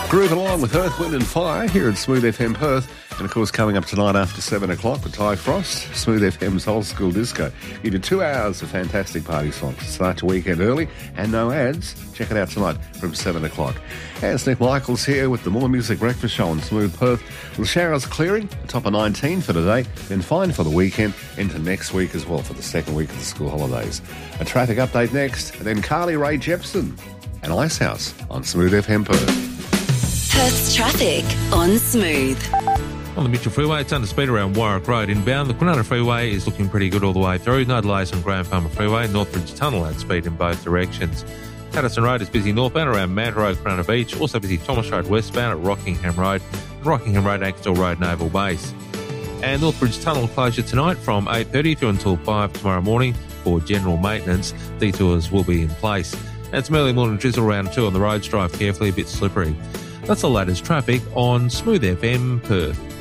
Grooving along with Earth, Wind and Fire here at Smooth FM Perth. And of course, coming up tonight after 7 o'clock with Ty Frost, Smooth FM's Old School Disco. Give you 2 hours of fantastic party songs. Start your weekend early and no ads. Check it out tonight from 7 o'clock. And Nick Michaels here with the More Music Breakfast Show on Smooth Perth. With showers clearing, a top of 19 for today, then fine for the weekend, into next week as well for the second week of the school holidays. A traffic update next, and then Carly Rae Jepsen and Icehouse on Smooth FM Perth. Perth's traffic on Smooth. On the Mitchell Freeway, it's under speed around Warwick Road inbound. The Kwinana Freeway is looking pretty good all the way through. No delays on Graham Palmer Freeway. Northbridge Tunnel at speed in both directions. Patterson Road is busy northbound around Manta Road, Kwinana Beach. Also busy Thomas Road westbound at Rockingham Road. Rockingham Road, Axtell Road, Naval Base. And Northbridge Tunnel closure tonight from 8:30 through until 5 tomorrow morning for general maintenance. Detours will be in place. And some early morning drizzle around 2 on the roads. Drive carefully, a bit slippery. That's the latest traffic on Smooth FM Perth.